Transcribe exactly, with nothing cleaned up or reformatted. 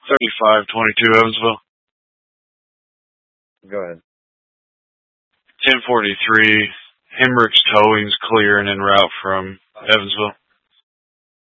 thirty-five twenty-two Evansville. Go ahead. ten forty-three, Hemrick's Towing's clear and en route from Evansville.